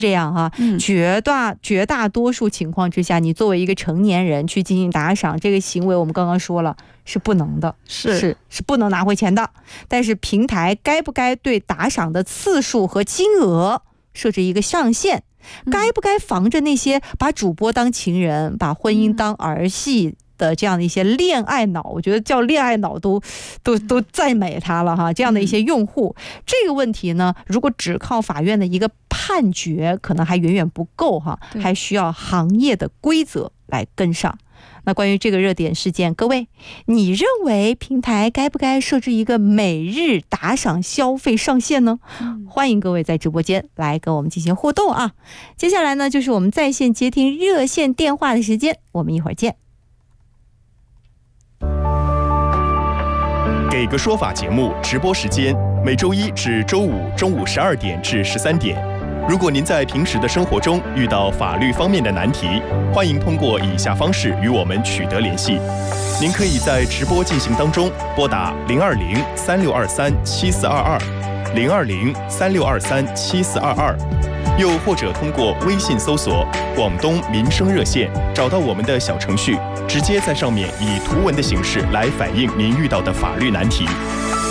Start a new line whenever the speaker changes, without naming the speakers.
这样哈，绝大多数情况之下，你作为一个成年人去进行打赏，这个行为我们刚刚说了是不能的，是不能拿回钱的。但是平台该不该对打赏的次数和金额设置一个上限？该不该防着那些把主播当情人，把婚姻当儿戏的这样的一些恋爱脑，我觉得叫恋爱脑都赞美他了哈，这样的一些用户，这个问题呢，如果只靠法院的一个判决，可能还远远不够哈，还需要行业的规则来跟上。那关于这个热点事件，各位，你认为平台该不该设置一个每日打赏消费上限呢？欢迎各位在直播间来跟我们进行互动啊！接下来呢，就是我们在线接听热线电话的时间，我们一会儿见。
给个说法节目直播时间，每周一至周五中午12点至13点。如果您在平时的生活中遇到法律方面的难题，欢迎通过以下方式与我们取得联系。您可以在直播进行当中拨打020-3623-7422 020-3623-7422，又或者通过微信搜索广东民生热线，找到我们的小程序，直接在上面以图文的形式来反映您遇到的法律难题。